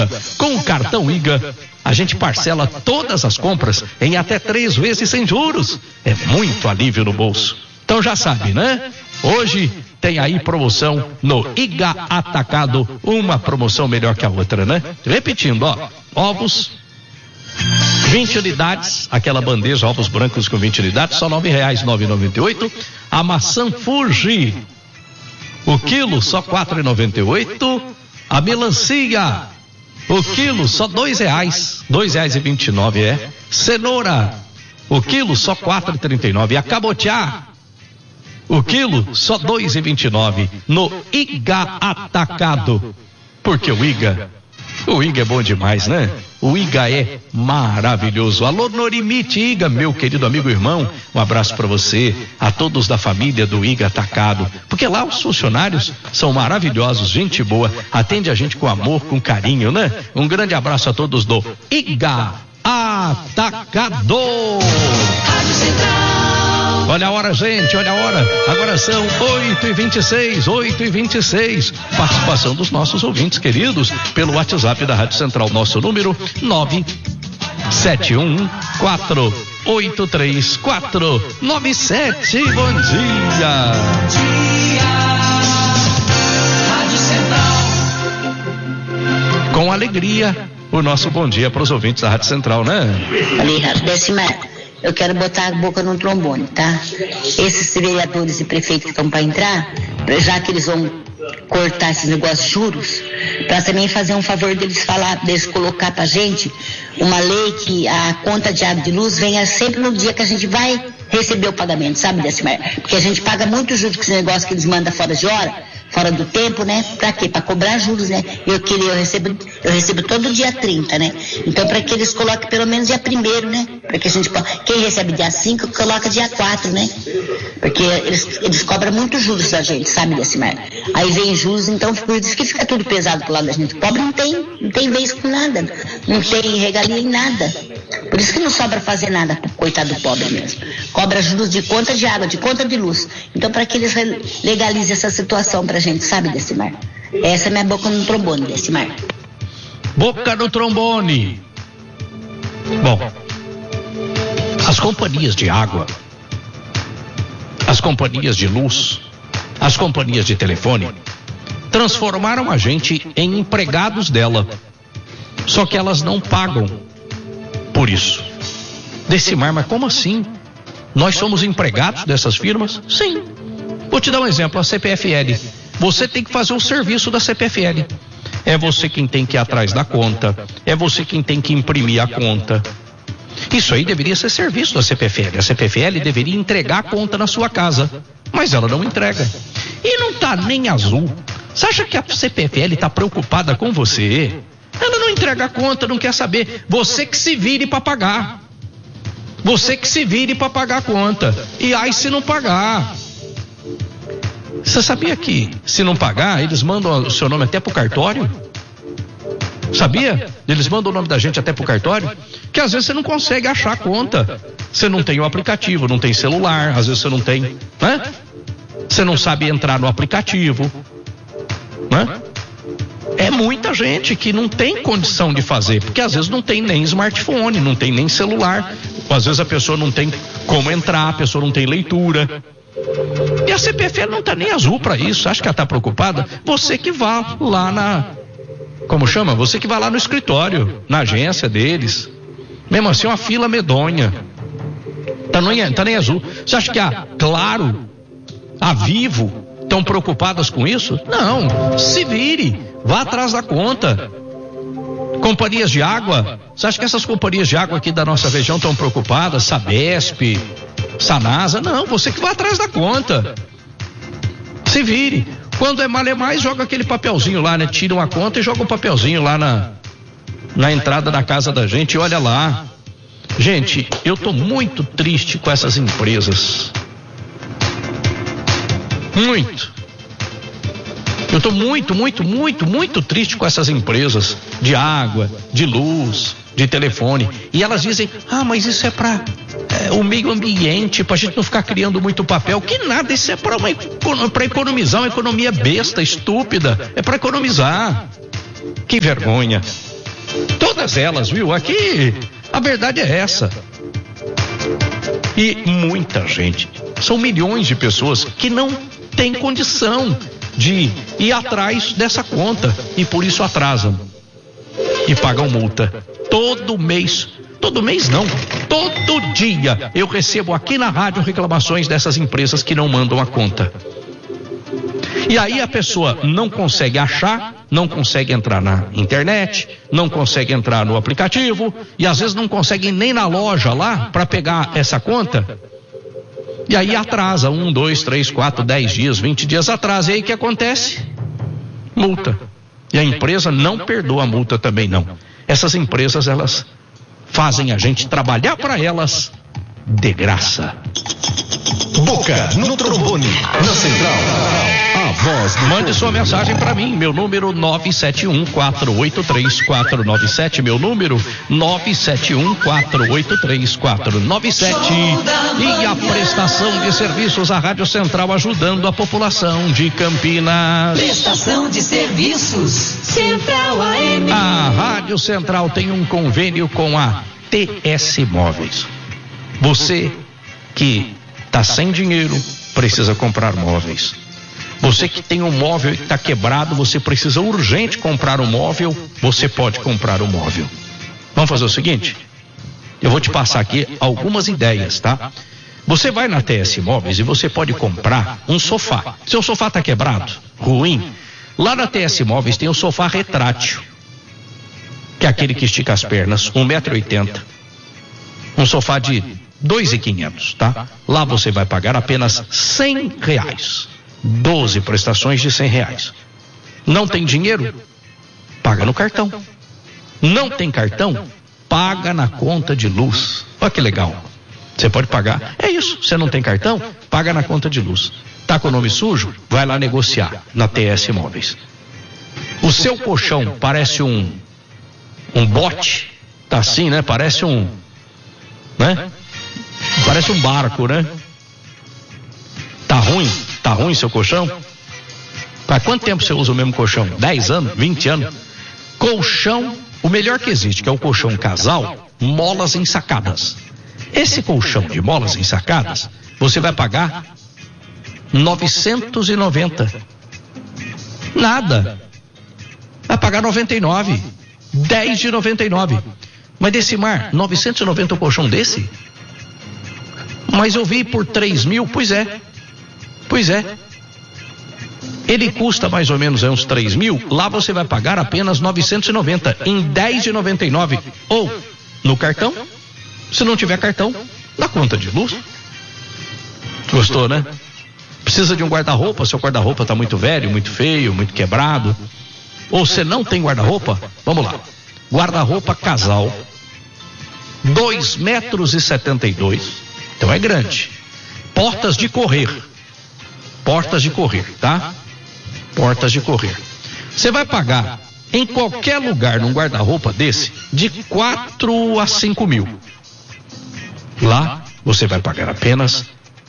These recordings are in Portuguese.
Com o cartão IGA, a gente parcela todas as compras em até 3 vezes sem juros. É muito alívio no bolso. Então já sabe, né? Hoje tem aí promoção no IGA Atacado, uma promoção melhor que a outra, né? Repetindo, ó, ovos, 20 unidades, aquela bandeja, ovos brancos com 20 unidades, só R$ 9,98. A maçã Fuji, o quilo só R$ 4,98. A melancia, o quilo só R$ 2,00, R$ 2,29 Cenoura, o quilo só R$ 4,39. A cabotiá, o quilo só R$ 2,29 no IGA Atacado. Porque o IGA é bom demais, né? O IGA é maravilhoso. Alô, Norimite IGA, meu querido amigo e irmão, um abraço para você, a todos da família do IGA Atacado, porque lá os funcionários são maravilhosos, gente boa, atende a gente com amor, com carinho, né? Um grande abraço a todos do IGA Atacado. Rádio Central. Olha a hora, gente, olha a hora. Agora são 8h26. Participação dos nossos ouvintes queridos pelo WhatsApp da Rádio Central. Nosso número 971483497. Bom dia. Rádio Central. Com alegria, o nosso bom dia para os ouvintes da Rádio Central, né? Ali, Décima. Eu quero botar a boca no trombone, tá? Esses vereadores e prefeitos que estão para entrar, já que eles vão cortar esses negócios de juros, para também fazer um favor deles colocar pra gente uma lei que a conta de água e de luz venha sempre no dia que a gente vai receber o pagamento, sabe, Decimar? Porque a gente paga muito juros com esse negócio que eles mandam fora de hora, fora do tempo, né? Pra quê? Pra cobrar juros, né? Eu recebo todo dia 30, né? Então, pra que eles coloquem pelo menos dia 1º, né? Pra que a gente, quem recebe dia 5, coloca dia 4, né? Porque eles cobram muito juros da gente, sabe, Decimar? Aí vem juros, então por isso que fica tudo pesado pro lado da gente. O pobre não tem vez com nada, não tem regalia em nada. Por isso que não sobra fazer nada pro coitado do pobre mesmo. Cobra juros de conta de água, de conta de luz. Então, para que eles legalizem essa situação pra gente, sabe, Decimar? Essa é minha boca no trombone, Decimar. Boca no trombone. Bom, as companhias de água, as companhias de luz, as companhias de telefone transformaram a gente em empregados dela. Só que elas não pagam por isso. Decimar, mas como assim? Nós somos empregados dessas firmas? Sim. Vou te dar um exemplo, a CPFL. Você tem que fazer o serviço da CPFL. É você quem tem que ir atrás da conta. É você quem tem que imprimir a conta. Isso aí deveria ser serviço da CPFL. A CPFL deveria entregar a conta na sua casa. Mas ela não entrega. E não tá nem azul. Você acha que a CPFL tá preocupada com você? Ela não entrega a conta, não quer saber. Você que se vire para pagar. Você que se vire para pagar a conta. E aí se não pagar. Você sabia que se não pagar, eles mandam o seu nome até pro cartório? Sabia? Eles mandam o nome da gente até pro cartório? Que às vezes você não consegue achar a conta. Você não tem o aplicativo, não tem celular, às vezes você não tem, né? Você não sabe entrar no aplicativo, né? É muita gente que não tem condição de fazer, porque às vezes não tem nem smartphone, não tem nem celular, às vezes a pessoa não tem como entrar, a pessoa não tem leitura. E a CPFL não tá nem azul para isso. Acho que ela tá preocupada. Você que vá lá como chama? Você que vai lá no escritório, na agência deles. Mesmo assim, uma fila medonha. Tá nem azul. Você acha que a Claro, a Vivo estão preocupadas com isso? Não. Se vire. Vá atrás da conta. Companhias de água. Você acha que essas companhias de água aqui da nossa região estão preocupadas? Sabesp, Sanasa? Não. Você que vai atrás da conta. Se vire. Quando é mais, joga aquele papelzinho lá, né? Tira uma conta e joga um papelzinho lá na entrada da casa da gente e olha lá. Gente, eu tô muito triste com essas empresas. Muito. Eu tô muito triste com essas empresas de água, de luz, de telefone. E elas dizem, mas isso é para o meio ambiente, pra gente não ficar criando muito papel. Que nada, isso é para economizar, uma economia besta, estúpida. É para economizar. Que vergonha. Todas elas, viu? Aqui a verdade é essa. E muita gente, são milhões de pessoas que não têm condição de ir atrás dessa conta e por isso atrasam e pagam multa. Todo mês não, todo dia eu recebo aqui na rádio reclamações dessas empresas que não mandam a conta. E aí a pessoa não consegue achar, não consegue entrar na internet, não consegue entrar no aplicativo e às vezes não consegue nem na loja lá para pegar essa conta. E aí atrasa 1, 2, 3, 4, 10 dias, 20 dias atrás. E aí o que acontece? Multa. E a empresa não perdoa a multa também não. Essas empresas, elas fazem a gente trabalhar para elas de graça. Boca no trombone, na central. A voz do Mande sua mensagem para mim, meu número 971-483-497, meu número 971-483-497. E a prestação de serviços, a Rádio Central ajudando a população de Campinas. Prestação de serviços, Central AM. A Rádio Central tem um convênio com a TS Móveis. Você que está sem dinheiro, precisa comprar móveis. Você que tem um móvel que está quebrado, você precisa urgente comprar um móvel, você pode comprar um móvel. Vamos fazer o seguinte? Eu vou te passar aqui algumas ideias, tá? Você vai na TS Móveis e você pode comprar um sofá. Seu sofá está quebrado, ruim, lá na TS Móveis tem o sofá retrátil, que é aquele que estica as pernas, 1,80 m. Um sofá de 2.500, tá? Lá você vai pagar apenas R$100. 12 prestações de R$100. Não tem dinheiro? Paga no cartão. Não tem cartão? Paga na conta de luz. Olha que legal. Você pode pagar. É isso. Você não tem cartão? Paga na conta de luz. Tá com o nome sujo? Vai lá negociar na TS Móveis. O seu colchão parece um bote? Tá assim, né? Parece um barco, né? Tá ruim seu colchão? Faz quanto tempo você usa o mesmo colchão? 10 anos? 20 anos? Colchão, o melhor que existe, que é o colchão casal, molas ensacadas. Esse colchão de molas ensacadas, você vai pagar R$990. Nada. Vai pagar 99. 10 de 99. Mas Decimar, 990 um colchão desse? Mas eu vi por 3 mil, pois é. Ele custa mais ou menos uns 3 mil, lá você vai pagar apenas 990, em 10 de 99, ou no cartão, se não tiver cartão, na conta de luz. Gostou, né? Precisa de um guarda-roupa, seu guarda-roupa está muito velho, muito feio, muito quebrado, ou você não tem guarda-roupa, vamos lá, guarda-roupa casal, 2,72 m, então é grande, portas de correr, tá? Portas de correr. Você vai pagar em qualquer lugar num guarda-roupa desse de 4 a 5 mil. Lá você vai pagar apenas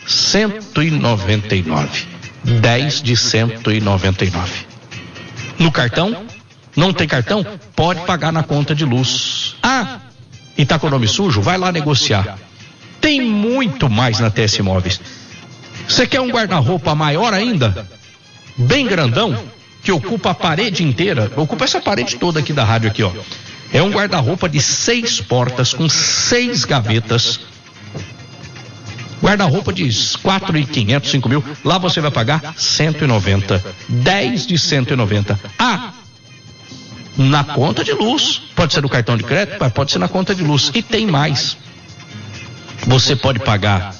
199. 10 de 199. No cartão? Não tem cartão? Pode pagar na conta de luz. Ah, e tá com o nome sujo? Vai lá negociar. Tem muito mais na TS Móveis. Você quer um guarda-roupa maior ainda? Bem grandão, que ocupa a parede inteira, ocupa essa parede toda aqui da rádio aqui, ó. É um guarda-roupa de 6 portas com 6 gavetas. Guarda-roupa de 4.500, 5 mil. Lá você vai pagar 190. 10 de 190. Ah, na conta de luz. Pode ser no cartão de crédito, mas pode ser na conta de luz. E tem mais. Você pode pagar,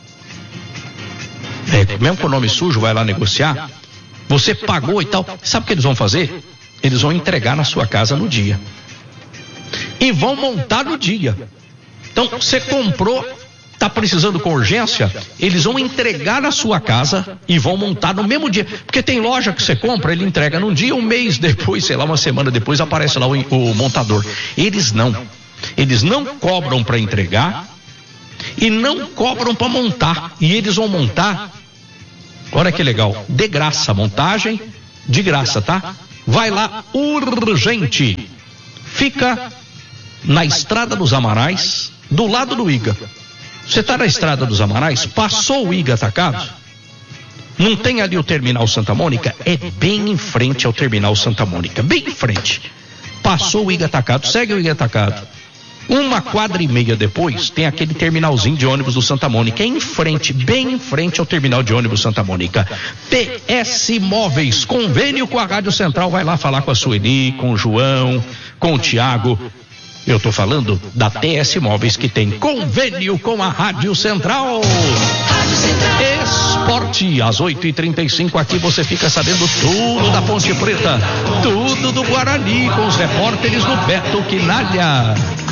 mesmo com o nome sujo, vai lá negociar. Você pagou e tal. Sabe o que eles vão fazer? Eles vão entregar na sua casa no dia. E vão montar no dia. Então, você comprou, está precisando com urgência, eles vão entregar na sua casa e vão montar no mesmo dia. Porque tem loja que você compra, ele entrega num dia, um mês depois, sei lá, uma semana depois, aparece lá o montador. Eles não cobram para entregar e não cobram para montar. E eles vão montar, olha que legal, de graça, montagem de graça, tá? Vai lá, urgente. Fica na Estrada dos Amarais, do lado do IGA. Você está na Estrada dos Amarais, passou o IGA Atacado, não tem ali o Terminal Santa Mônica? É bem em frente ao Terminal Santa Mônica, bem em frente. Passou o IGA Atacado, segue o IGA Atacado. 1,5 quadra depois, tem aquele terminalzinho de ônibus do Santa Mônica, em frente, bem em frente ao terminal de ônibus Santa Mônica. PS Móveis, convênio com a Rádio Central, vai lá falar com a Sueli, com o João, com o Tiago. Eu tô falando da TS Móveis, que tem convênio com a Rádio Central. Rádio Central. Esporte, às 8h35, aqui você fica sabendo tudo da Ponte Preta, tudo do Guarani, com os repórteres do Beto Quinalha.